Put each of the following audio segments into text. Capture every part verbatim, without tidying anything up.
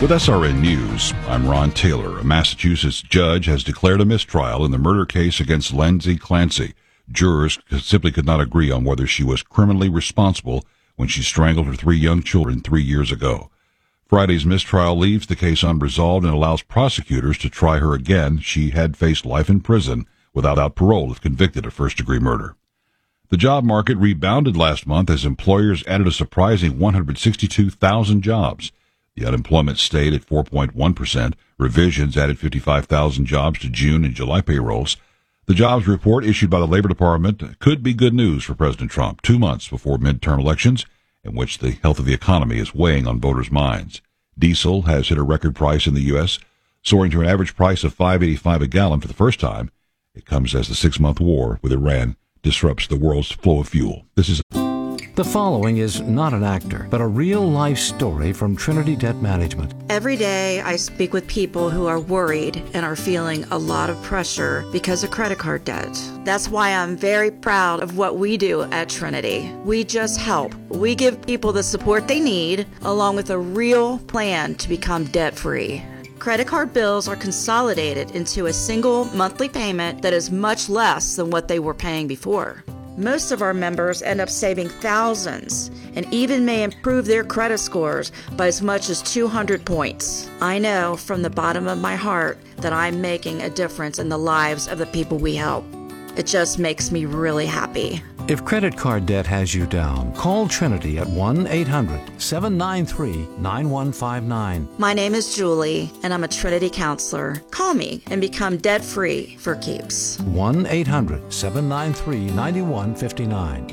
With S R N News, I'm Ron Taylor. A Massachusetts judge has declared a mistrial in the murder case against Lindsay Clancy. Jurors simply could not agree on whether she was criminally responsible when she strangled her three young children three years ago. Friday's mistrial leaves the case unresolved and allows prosecutors to try her again. She had faced life in prison without parole if convicted of first-degree murder. The job market rebounded last month as employers added a surprising one hundred sixty-two thousand jobs. The unemployment stayed at four point one percent. Revisions added fifty-five thousand jobs to June and July payrolls. The jobs report issued by the Labor Department could be good news for President Trump, two months before midterm elections, in which the health of the economy is weighing on voters' minds. Diesel has hit a record price in the U S, soaring to an average price of five dollars and eighty-five cents a gallon for the first time. It comes as the six-month war with Iran disrupts the world's flow of fuel. This is The following is not an actor, but a real-life story from Trinity Debt Management. Every day I speak with people who are worried and are feeling a lot of pressure because of credit card debt. That's why I'm very proud of what we do at Trinity. We just help. We give people the support they need, along with a real plan to become debt-free. Credit card bills are consolidated into a single monthly payment that is much less than what they were paying before. Most of our members end up saving thousands and even may improve their credit scores by as much as two hundred points. I know from the bottom of my heart that I'm making a difference in the lives of the people we help. It just makes me really happy. If credit card debt has you down, call Trinity at one eight hundred seven nine three nine one five nine. My name is Julie, and I'm a Trinity counselor. Call me and become debt-free for keeps. one eight hundred seven nine three nine one five nine.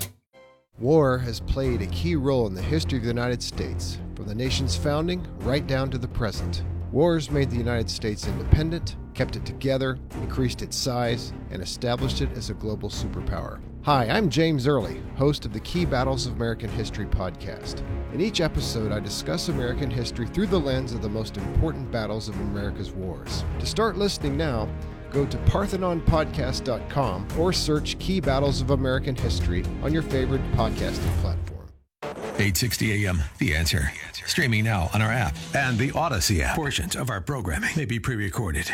War has played a key role in the history of the United States, from the nation's founding right down to the present. Wars made the United States independent, kept it together, increased its size, and established it as a global superpower. Hi, I'm James Early, host of the Key Battles of American History podcast. In each episode, I discuss American history through the lens of the most important battles of America's wars. To start listening now, go to parthenon podcast dot com or search Key Battles of American History on your favorite podcasting platform. eight sixty A M, The Answer. Streaming now on our app and the Odyssey app. Portions of our programming may be pre-recorded.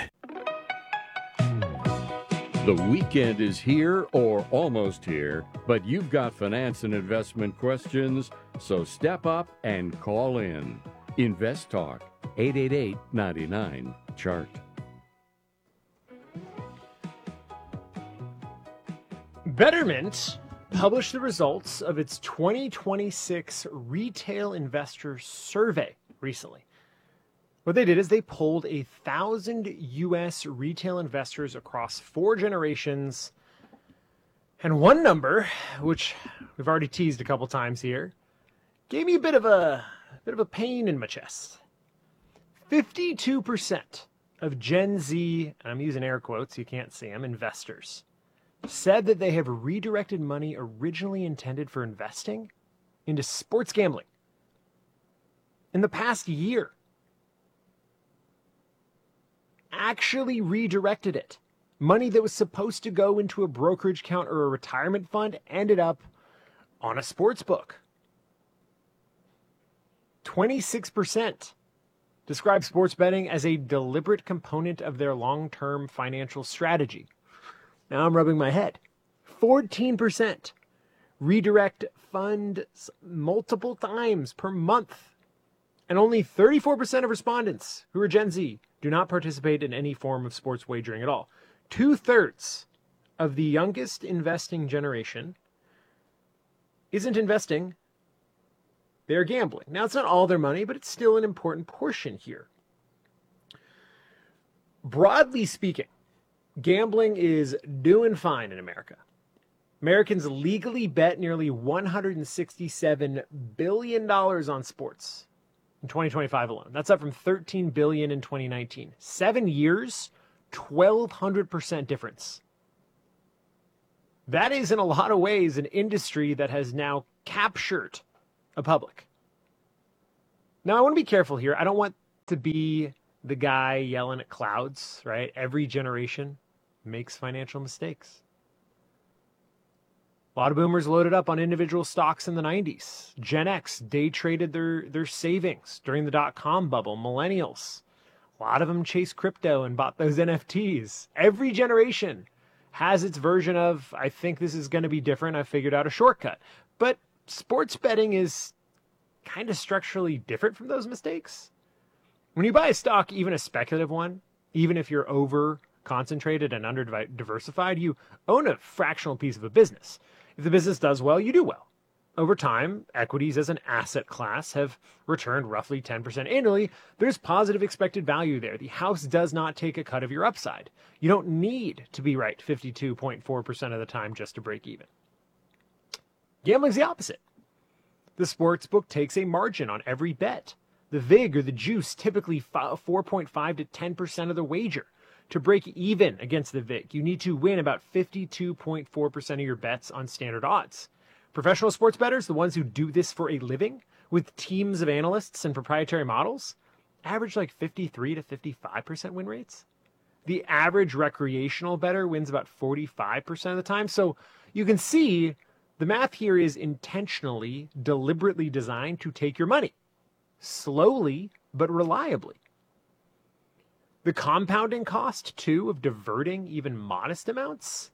The weekend is here or almost here, but you've got finance and investment questions, so step up and call in. Invest Talk, eight eight eight, nine nine, C H A R T. Betterment published the results of its twenty twenty-six Retail Investor Survey recently. What they did is they polled a thousand U S retail investors across four generations. And one number, which we've already teased a couple times here, gave me a bit of a, a bit of a pain in my chest. fifty-two percent of Gen Z, and I'm using air quotes, you can't see them, investors, said that they have redirected money originally intended for investing into sports gambling in the past year. Actually redirected it. Money that was supposed to go into a brokerage account or a retirement fund ended up on a sports book. twenty-six percent describe sports betting as a deliberate component of their long-term financial strategy. Now I'm rubbing my head. fourteen percent redirect funds multiple times per month. And only thirty-four percent of respondents who are Gen Z do not participate in any form of sports wagering at all. Two-thirds of the youngest investing generation isn't investing, they're gambling. Now, it's not all their money, but it's still an important portion here. Broadly speaking, gambling is doing fine in America. Americans legally bet nearly one hundred sixty-seven billion dollars on sports in twenty twenty-five alone. That's up from thirteen billion dollars in twenty nineteen. Seven years, twelve hundred percent difference. That is, in a lot of ways, an industry that has now captured a public. Now, I want to be careful here. I don't want to be the guy yelling at clouds, right? Every generation makes financial mistakes. A lot of boomers loaded up on individual stocks in the nineties. Gen X day traded their, their savings during the dot-com bubble. Millennials, a lot of them chased crypto and bought those N F Ts. Every generation has its version of, I think this is going to be different, I figured out a shortcut. But sports betting is kind of structurally different from those mistakes. When you buy a stock, even a speculative one, even if you're over concentrated and under diversified, you own a fractional piece of a business. If the business does well, you do well. Over time, equities as an asset class have returned roughly ten percent annually. There's positive expected value there. The house does not take a cut of your upside. You don't need to be right fifty-two point four percent of the time just to break even. Gambling's the opposite. The sports book takes a margin on every bet. The vig or the juice typically four point five to ten percent of the wager. To break even against the vig, you need to win about fifty-two point four percent of your bets on standard odds. Professional sports bettors, the ones who do this for a living, with teams of analysts and proprietary models, average like fifty-three to fifty-five percent win rates. The average recreational bettor wins about forty-five percent of the time. So you can see the math here is intentionally, deliberately designed to take your money. Slowly, but reliably. The compounding cost, too, of diverting even modest amounts.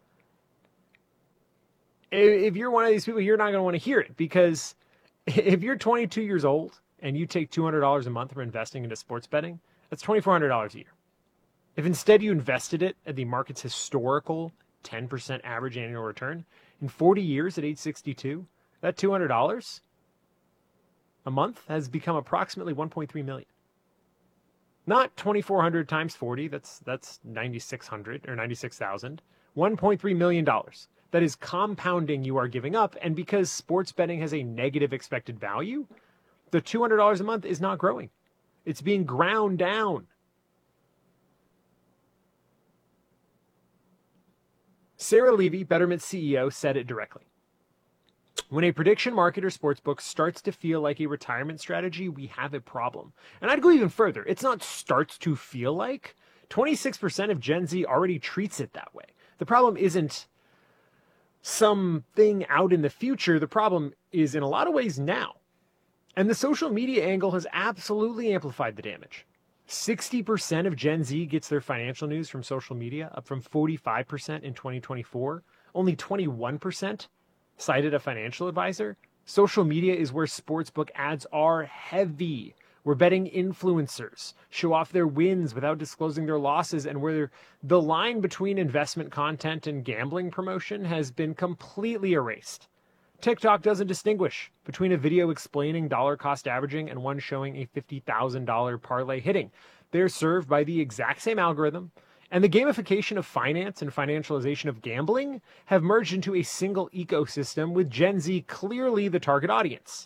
If you're one of these people, you're not going to want to hear it, because if you're twenty-two years old and you take two hundred dollars a month for investing into sports betting, that's twenty-four hundred dollars a year. If instead you invested it at the market's historical ten percent average annual return, in forty years at age sixty-two, that two hundred dollars a month has become approximately one point three million dollars. Not twenty-four hundred times forty, that's that's ninety-six hundred or ninety-six thousand. one point three million dollars. That is compounding you are giving up, and because sports betting has a negative expected value, the two hundred dollars a month is not growing. It's being ground down. Sarah Levy, Betterment C E O, said it directly. When a prediction market or sportsbook starts to feel like a retirement strategy, we have a problem. And I'd go even further. It's not starts to feel like. twenty-six percent of Gen Z already treats it that way. The problem isn't something out in the future. The problem is in a lot of ways now. And the social media angle has absolutely amplified the damage. sixty percent of Gen Z gets their financial news from social media, up from forty-five percent in twenty twenty-four. Only twenty-one percent cited a financial advisor. Social media is where sportsbook ads are heavy, where betting influencers show off their wins without disclosing their losses, and where the line between investment content and gambling promotion has been completely erased. TikTok doesn't distinguish between a video explaining dollar cost averaging and one showing a fifty thousand dollars parlay hitting. They're served by the exact same algorithm, and the gamification of finance and financialization of gambling have merged into a single ecosystem, with Gen Z clearly the target audience.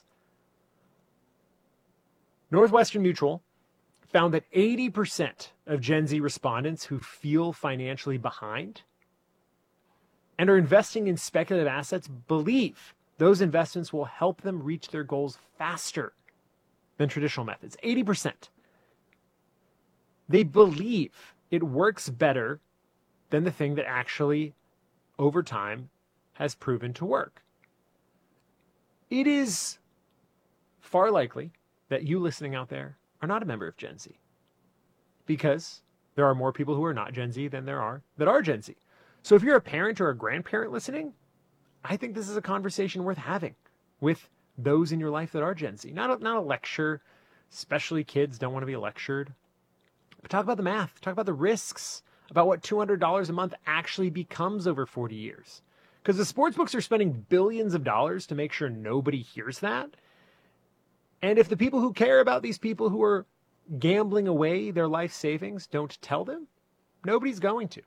Northwestern Mutual found that eighty percent of Gen Z respondents who feel financially behind and are investing in speculative assets believe those investments will help them reach their goals faster than traditional methods. eighty percent. They believe it works better than the thing that actually, over time, has proven to work. It is far likely that you listening out there are not a member of Gen Z, because there are more people who are not Gen Z than there are that are Gen Z. So if you're a parent or a grandparent listening, I think this is a conversation worth having with those in your life that are Gen Z. Not a, not a lecture, especially kids don't want to be lectured. But talk about the math, talk about the risks, about what two hundred dollars a month actually becomes over forty years. Because the sports books are spending billions of dollars to make sure nobody hears that. And if the people who care about these people who are gambling away their life savings don't tell them, nobody's going to.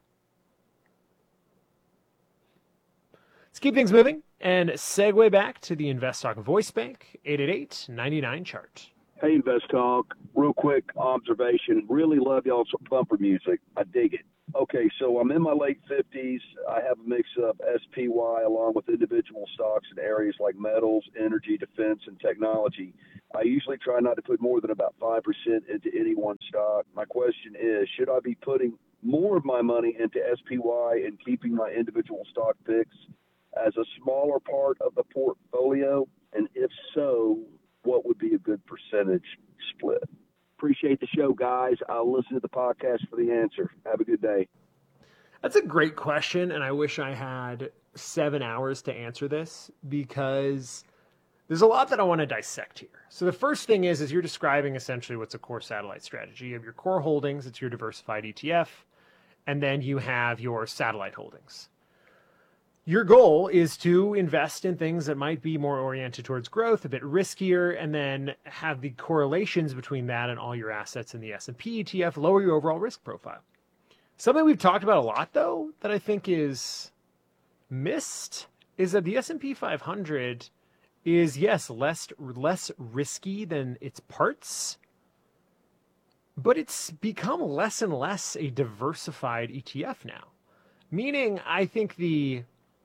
Let's keep things moving and segue back to the InvestTalk Voice Bank, eight eight eight, nine nine, chart. Hey, Invest Talk. Real quick observation. Really love y'all's bumper music. I dig it. Okay, so I'm in my late fifties. I have a mix of S P Y along with individual stocks in areas like metals, energy, defense, and technology. I usually try not to put more than about five percent into any one stock. My question is, should I be putting more of my money into S P Y and keeping my individual stock picks as a smaller part of the portfolio? And if so, what would be a good percentage split? Appreciate the show, guys. I'll listen to the podcast for the answer. Have a good day. That's a great question, and I wish I had seven hours to answer this because there's a lot that I want to dissect here. So the first thing is, is you're describing essentially what's a core satellite strategy. You have your core holdings, it's your diversified E T F, and then you have your satellite holdings. Your goal is to invest in things that might be more oriented towards growth, a bit riskier, and then have the correlations between that and all your assets in the S and P E T F lower your overall risk profile. Something we've talked about a lot, though, that I think is missed is that the S and P five hundred is, yes, less, less risky than its parts, but it's become less and less a diversified E T F now. Meaning, I think the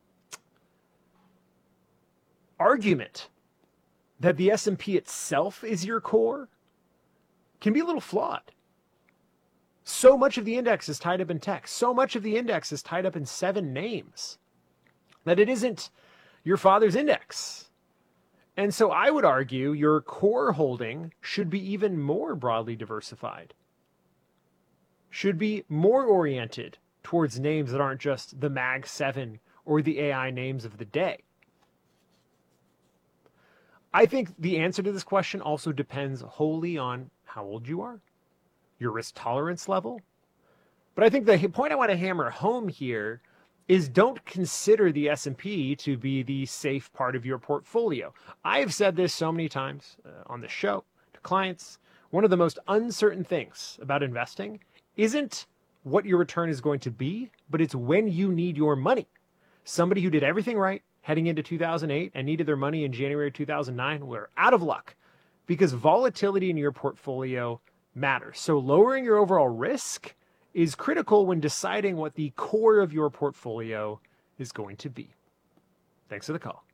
argument that the S and P itself is your core can be a little flawed. So much of the index is tied up in tech. So much of the index is tied up in seven names that it isn't your father's index. And so I would argue your core holding should be even more broadly diversified, should be more oriented towards names that aren't just the Mag seven or the A I names of the day. I think the answer to this question also depends wholly on how old you are, your risk tolerance level. But I think the point I want to hammer home here is don't consider the S and P to be the safe part of your portfolio. I've said this so many times uh, on the show to clients. One of the most uncertain things about investing isn't what your return is going to be, but it's when you need your money. Somebody who did everything right heading into two thousand eight and needed their money in January two thousand nine were out of luck because volatility in your portfolio matters. So lowering your overall risk is critical when deciding what the core of your portfolio is going to be. Thanks for the call.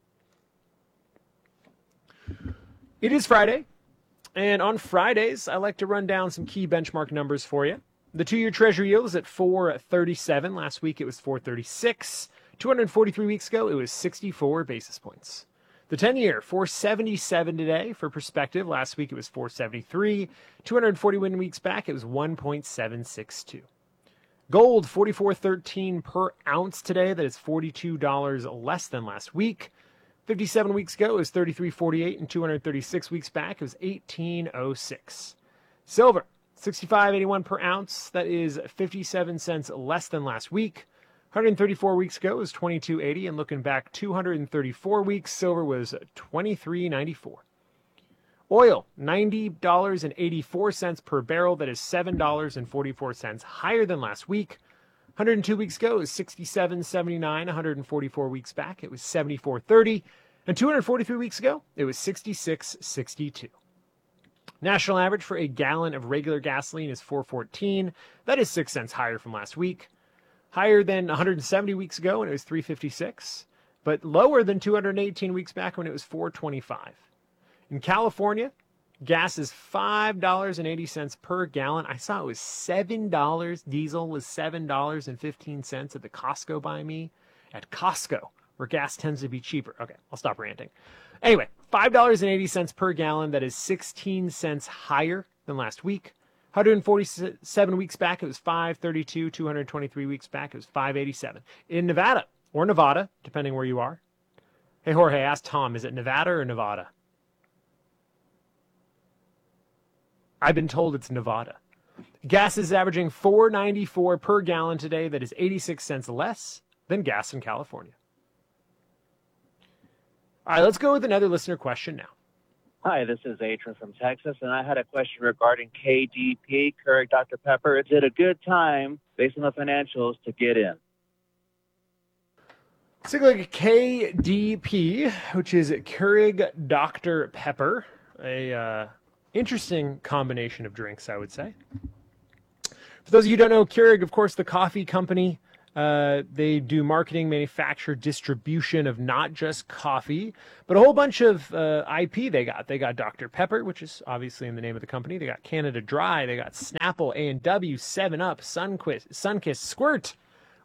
It is Friday, and on Fridays, I like to run down some key benchmark numbers for you. The two-year Treasury yield is at four thirty-seven. Last week, it was four thirty-six. two hundred forty-three weeks ago, it was sixty-four basis points. The ten-year, four seventy-seven today. For perspective, last week it was four seventy-three. two hundred forty-one weeks back, it was one point seven six two. Gold, forty-four thirteen per ounce today. That is forty-two dollars less than last week. fifty-seven weeks ago, it was thirty-three forty-eight, and two hundred thirty-six weeks back, it was eighteen oh six. Silver, sixty-five eighty-one per ounce. That is fifty-seven cents less than last week. one hundred thirty-four weeks ago was twenty-two eighty, and looking back two hundred thirty-four weeks, silver was twenty-three ninety-four. Oil, ninety dollars and eighty-four cents per barrel. That is seven dollars and forty-four cents higher than last week. one hundred two weeks ago it was sixty-seven seventy-nine. one hundred forty-four weeks back it was seventy-four thirty, and two hundred forty-three weeks ago it was sixty-six sixty-two. National average for a gallon of regular gasoline is four fourteen. That is six cents higher from last week. Higher than one hundred seventy weeks ago when it was three fifty-six, but lower than two hundred eighteen weeks back when it was four twenty-five. In California, gas is five dollars and eighty cents per gallon. I saw it was seven dollars. Diesel was seven dollars and fifteen cents at the Costco by me. At Costco, where gas tends to be cheaper. Okay, I'll stop ranting. Anyway, five dollars and eighty cents per gallon. That is sixteen cents higher than last week. one hundred forty-seven weeks back, it was five thirty-two. two hundred twenty-three weeks back, it was five eighty-seven. In Nevada, or Nevada, depending where you are. Hey, Jorge, ask Tom, is it Nevada or Nevada? I've been told it's Nevada. Gas is averaging four ninety-four per gallon today. That is eighty-six cents less than gas in California. All right, let's go with another listener question now. Hi, this is Adrian from Texas, and I had a question regarding K D P, Keurig Doctor Pepper. Is it a good time, based on the financials, to get in? Let's take a look at K D P, which is Keurig Doctor Pepper. A uh, interesting combination of drinks, I would say. For those of you who don't know, Keurig, of course, the coffee company. Uh, they do marketing, manufacture, distribution of not just coffee, but a whole bunch of uh, I P they got. They got Doctor Pepper, which is obviously in the name of the company. They got Canada Dry. They got Snapple, A and W, seven up, Sunquist, Sunkist, Squirt,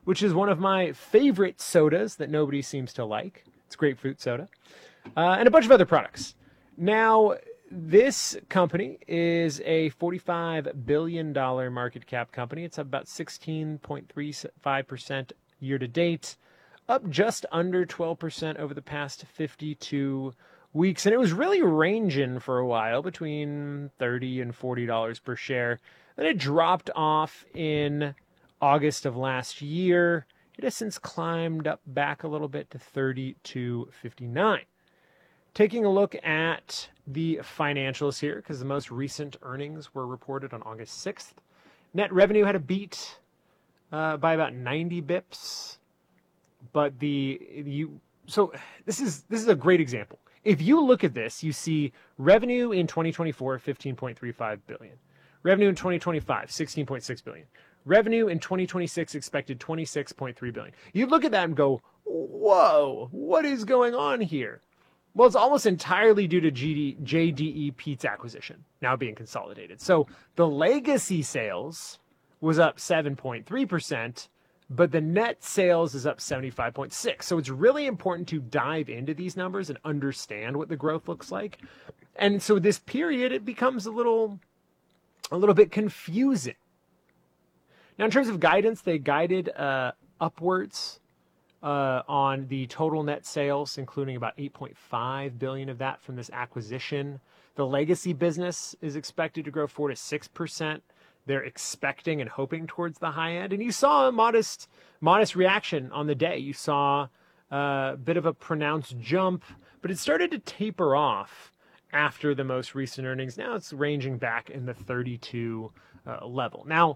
which is one of my favorite sodas that nobody seems to like. It's grapefruit soda. Uh, and a bunch of other products. Now, this company is a forty-five billion dollars market cap company. It's up about sixteen point three five percent year to date, up just under twelve percent over the past fifty-two weeks. And it was really ranging for a while between thirty and forty dollars per share. Then it dropped off in August of last year. It has since climbed up back a little bit to thirty-two fifty-nine. Taking a look at the financials here, because the most recent earnings were reported on August sixth. Net revenue had a beat uh, by about ninety bips. But the you so this is this is a great example. If you look at this, you see revenue in twenty twenty-four, fifteen point three five billion. Revenue in twenty twenty-five, sixteen point six billion. Revenue in twenty twenty-six expected twenty-six point three billion. You look at that and go, whoa, what is going on here? Well, it's almost entirely due to G D, J D E Peet's acquisition now being consolidated. So the legacy sales was up seven point three percent, but the net sales is up seventy-five point six. So it's really important to dive into these numbers and understand what the growth looks like. And so this period, it becomes a little, a little bit confusing. Now, in terms of guidance, they guided uh, upwards uh, on the total net sales, including about eight point five billion dollars of that from this acquisition. The legacy business is expected to grow four to six percent. They're expecting and hoping towards the high end. And you saw a modest, modest reaction on the day. You saw a bit of a pronounced jump, but it started to taper off after the most recent earnings. Now it's ranging back in the thirty-two uh, level. Now,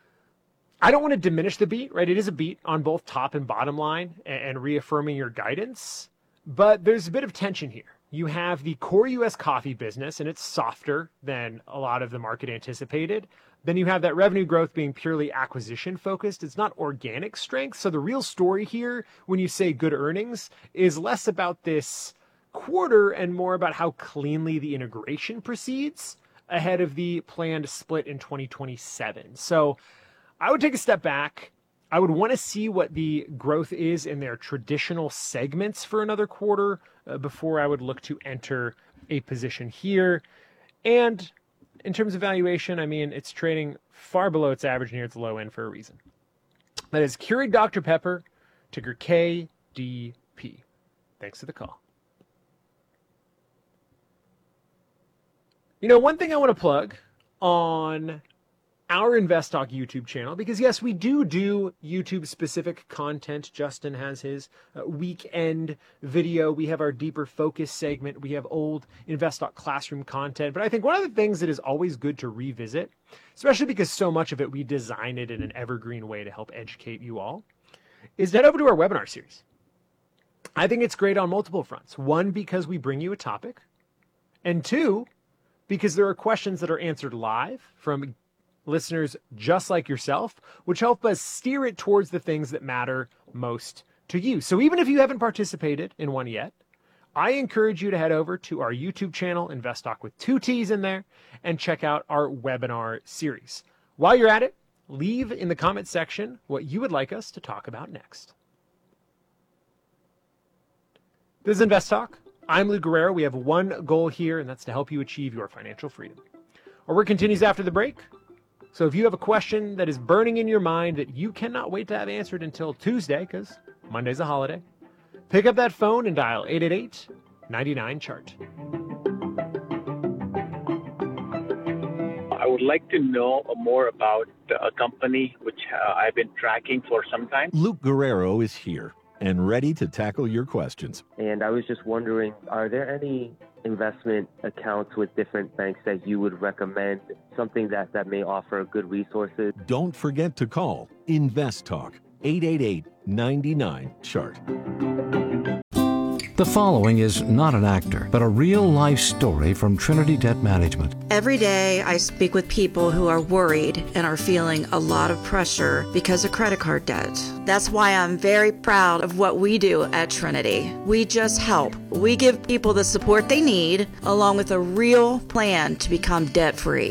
I don't want to diminish the beat, right? It is a beat on both top and bottom line and, and reaffirming your guidance, but there's a bit of tension here. You have the core U S coffee business, and it's softer than a lot of the market anticipated. Then you have that revenue growth being purely acquisition focused. It's not organic strength. So the real story here, when you say good earnings, is less about this quarter and more about how cleanly the integration proceeds ahead of the planned split in twenty twenty-seven. So I would take a step back. I would want to see what the growth is in their traditional segments for another quarter uh, before I would look to enter a position here. And in terms of valuation, I mean, it's trading far below its average near its low end for a reason. That is Keurig Doctor Pepper, ticker K D P. Thanks for the call. You know, one thing I want to plug on our InvestTalk YouTube channel, because yes, we do do YouTube specific content. Justin has his uh, weekend video. We have our deeper focus segment. We have old InvestTalk classroom content. But I think one of the things that is always good to revisit, especially because so much of it we design it in an evergreen way to help educate you all, is to head over to our webinar series. I think it's great on multiple fronts. One, because we bring you a topic. And two, because there are questions that are answered live from listeners just like yourself, which help us steer it towards the things that matter most to you. So even if you haven't participated in one yet, I encourage you to head over to our YouTube channel, InvestTalk with two T's in there, and check out our webinar series. While you're at it, leave in the comment section what you would like us to talk about next. This is InvestTalk. I'm Lou Guerrero. We have one goal here, and that's to help you achieve your financial freedom. Our work continues after the break. So if you have a question that is burning in your mind that you cannot wait to have answered until Tuesday, because Monday's a holiday, pick up that phone and dial eight eight eight, nine nine, C H A R T. I would like to know more about a company which uh, I've been tracking for some time. Luke Guerrero is here and ready to tackle your questions. And I was just wondering, are there any investment accounts with different banks that you would recommend, something that, that may offer good resources? Don't forget to call InvestTalk, eight eight eight, nine nine, C H A R T. The following is not an actor, but a real-life story from Trinity Debt Management. Every day I speak with people who are worried and are feeling a lot of pressure because of credit card debt. That's why I'm very proud of what we do at Trinity. We just help. We give people the support they need, along with a real plan to become debt-free.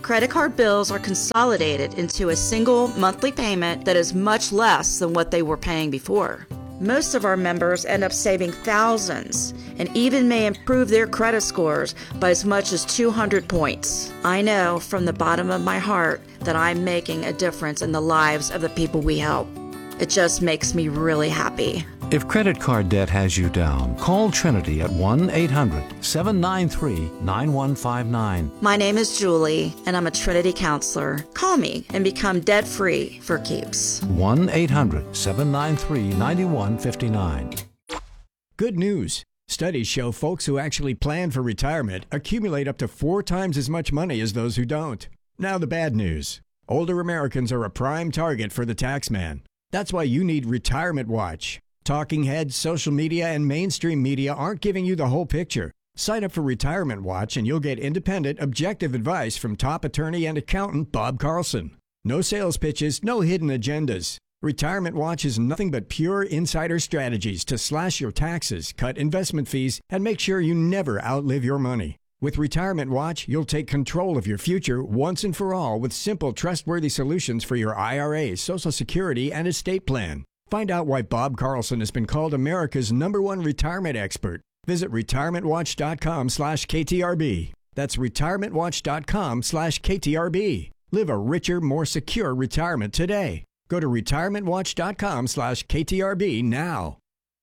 Credit card bills are consolidated into a single monthly payment that is much less than what they were paying before. Most of our members end up saving thousands and even may improve their credit scores by as much as two hundred points. I know from the bottom of my heart that I'm making a difference in the lives of the people we help. It just makes me really happy. If credit card debt has you down, call Trinity at one eight hundred seven nine three nine one five nine. My name is Julie, and I'm a Trinity counselor. Call me and become debt-free for keeps. one eight hundred seven nine three nine one five nine. Good news. Studies show folks who actually plan for retirement accumulate up to four times as much money as those who don't. Now the bad news. Older Americans are a prime target for the tax man. That's why you need Retirement Watch. Talking heads, social media, and mainstream media aren't giving you the whole picture. Sign up for Retirement Watch and you'll get independent, objective advice from top attorney and accountant Bob Carlson. No sales pitches, no hidden agendas. Retirement Watch is nothing but pure insider strategies to slash your taxes, cut investment fees, and make sure you never outlive your money. With Retirement Watch, you'll take control of your future once and for all with simple, trustworthy solutions for your I R A, Social Security, and estate plan. Find out why Bob Carlson has been called America's number one retirement expert. Visit retirementwatch.com slash KTRB. That's retirementwatch.com slash KTRB. Live a richer, more secure retirement today. Go to retirementwatch.com slash KTRB now.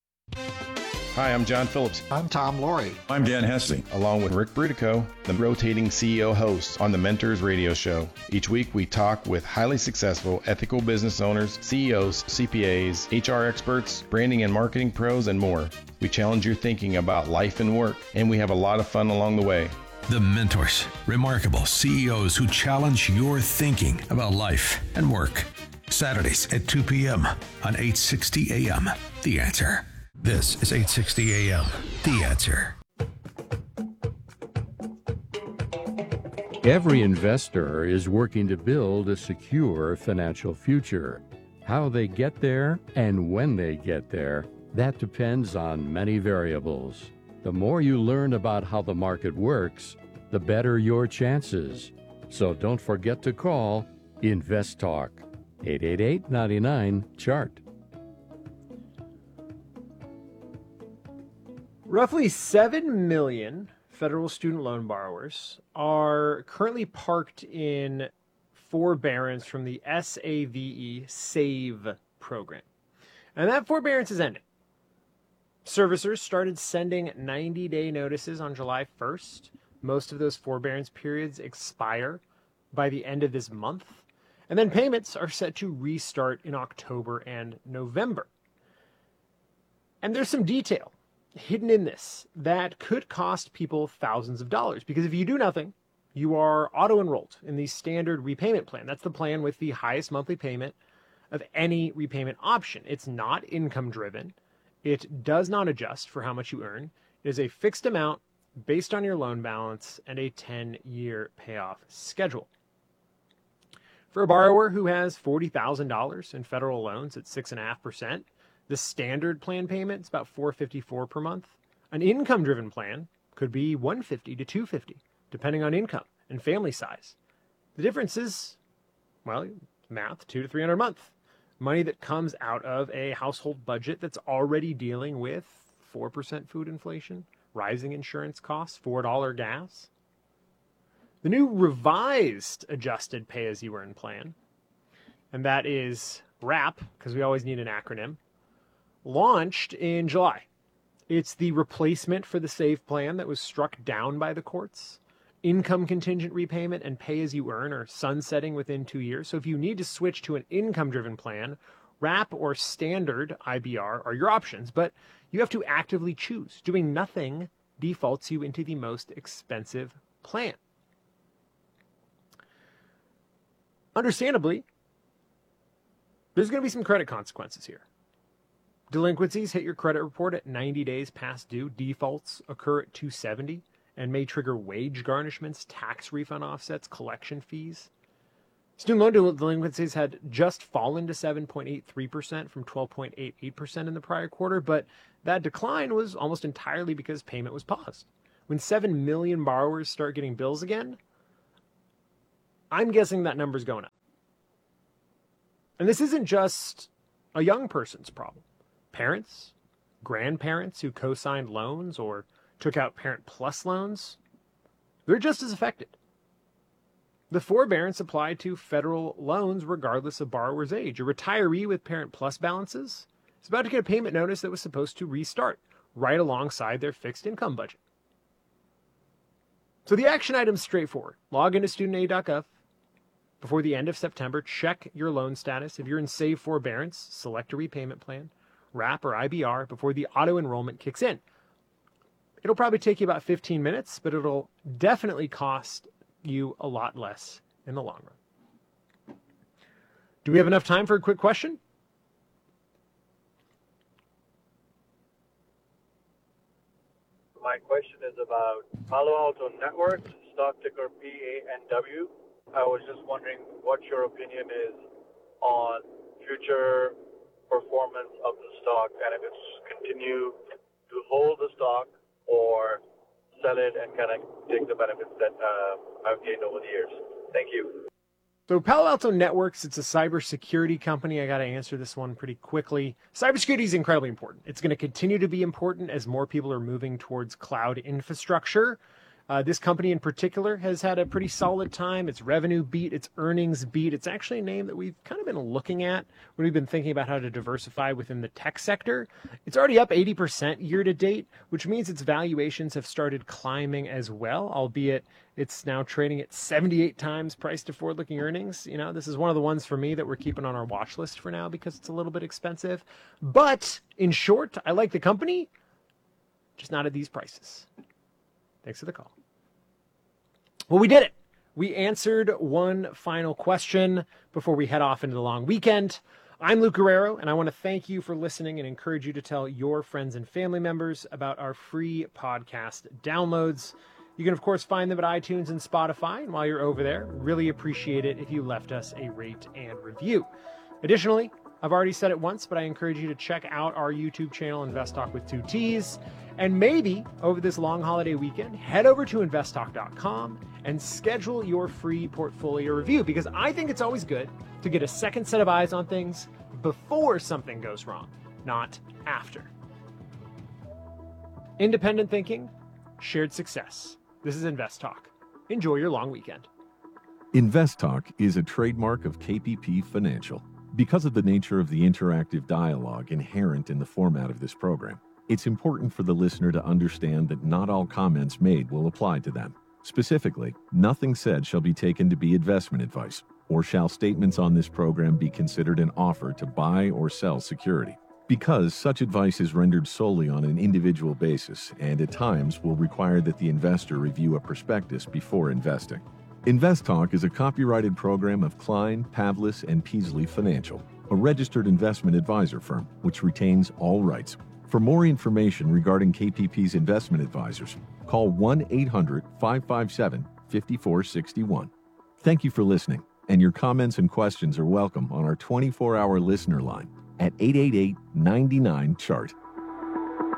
Hi, I'm John Phillips. I'm Tom Laurie. I'm Dan Hesse. Along with Rick Brutico, the rotating C E O hosts on the Mentors Radio Show. Each week we talk with highly successful ethical business owners, C E Os, C P As, H R experts, branding and marketing pros, and more. We challenge your thinking about life and work, and we have a lot of fun along the way. The Mentors, remarkable C E Os who challenge your thinking about life and work. Saturdays at two p.m. on eight sixty A M. The Answer. This is eight sixty A M. The Answer. Every investor is working to build a secure financial future. How they get there and when they get there, that depends on many variables. The more you learn about how the market works, the better your chances. So don't forget to call Invest Talk, eight eight eight, nine nine, C H A R T. Roughly seven million federal student loan borrowers are currently parked in forbearance from the S A V E SAVE program. And that forbearance is ending. Servicers started sending ninety-day notices on July first. Most of those forbearance periods expire by the end of this month. And then payments are set to restart in October and November. And there's some detail hidden in this that could cost people thousands of dollars, because if you do nothing, you are auto-enrolled in the standard repayment plan. That's the plan with the highest monthly payment of any repayment option. It's not income driven. It does not adjust for how much you earn. It is a fixed amount based on your loan balance and a ten-year payoff schedule. For a borrower who has forty thousand dollars in federal loans at six point five percent, the standard plan payment is about four hundred fifty-four dollars per month. An income-driven plan could be one hundred fifty dollars to two hundred fifty dollars, depending on income and family size. The difference is, well, math, two to three hundred dollars a month. Money that comes out of a household budget that's already dealing with four percent food inflation, rising insurance costs, four dollars gas. The new revised adjusted pay-as-you-earn plan, and that is RAP, because we always need an acronym, launched in July. It's the replacement for the SAVE plan that was struck down by the courts. Income contingent repayment and pay-as-you-earn are sunsetting within two years. So if you need to switch to an income-driven plan, RAP or standard I B R are your options, but you have to actively choose. Doing nothing defaults you into the most expensive plan. Understandably, there's going to be some credit consequences here. Delinquencies hit your credit report at ninety days past due. Defaults occur at two hundred seventy and may trigger wage garnishments, tax refund offsets, collection fees. Student loan delinquencies had just fallen to seven point eight three percent from twelve point eight eight percent in the prior quarter, but that decline was almost entirely because payment was paused. When seven million borrowers start getting bills again, I'm guessing that number's going up. And this isn't just a young person's problem. Parents, grandparents who co-signed loans or took out Parent Plus loans, they're just as affected. The forbearance applied to federal loans regardless of borrower's age. A retiree with Parent Plus balances is about to get a payment notice that was supposed to restart right alongside their fixed income budget. So the action item's straightforward. Log into student aid dot gov. Before the end of September, check your loan status. If you're in Save Forbearance, select a repayment plan, R A P or I B R before the auto-enrollment kicks in. It'll probably take you about fifteen minutes, but it'll definitely cost you a lot less in the long run. Do we have enough time for a quick question? My question is about Palo Alto Networks, stock ticker P A N W. I was just wondering what your opinion is on future performance of the stock, and if it's continue to hold the stock or sell it and kind of take the benefits that uh, I've gained over the years. Thank you. So Palo Alto Networks, it's a cybersecurity company. I got to answer this one pretty quickly. Cybersecurity is incredibly important. It's going to continue to be important as more people are moving towards cloud infrastructure. Uh, this company in particular has had a pretty solid time. Its revenue beat, its earnings beat. It's actually a name that we've kind of been looking at when we've been thinking about how to diversify within the tech sector. It's already up eighty percent year to date, which means its valuations have started climbing as well, albeit it's now trading at seventy-eight times price to forward-looking earnings. You know, this is one of the ones for me that we're keeping on our watch list for now because it's a little bit expensive. But in short, I like the company, just not at these prices. Thanks for the call. Well, we did it. We answered one final question before we head off into the long weekend. I'm Luke Guerrero, and I want to thank you for listening and encourage you to tell your friends and family members about our free podcast downloads. You can, of course, find them at iTunes and Spotify. And while you're over there, really appreciate it if you left us a rate and review. Additionally, I've already said it once, but I encourage you to check out our YouTube channel, Invest Talk with two T's. And maybe over this long holiday weekend, head over to invest talk dot com and schedule your free portfolio review, because I think it's always good to get a second set of eyes on things before something goes wrong, not after. Independent thinking, shared success. This is Invest Talk. Enjoy your long weekend. Invest Talk is a trademark of K P P Financial. Because of the nature of the interactive dialogue inherent in the format of this program, it's important for the listener to understand that not all comments made will apply to them. Specifically, nothing said shall be taken to be investment advice, or shall statements on this program be considered an offer to buy or sell security, because such advice is rendered solely on an individual basis and at times will require that the investor review a prospectus before investing. Invest Talk is a copyrighted program of Klein, Pavlis, and Peasley Financial, a registered investment advisor firm which retains all rights. For more information regarding K P P's investment advisors, call one eight hundred five five seven five four six one. Thank you for listening, and your comments and questions are welcome on our twenty-four hour listener line at eight eight eight, nine nine, C H A R T.